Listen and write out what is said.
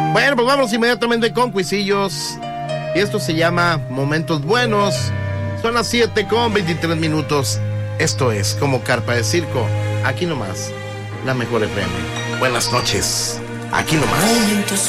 Bueno, pues vamos inmediatamente con Cuisillos. Y esto se llama Momentos Buenos. Son las 7:23. Esto es Como Carpa de Circo. Aquí nomás, la mejor FM. Buenas noches. Aquí nomás.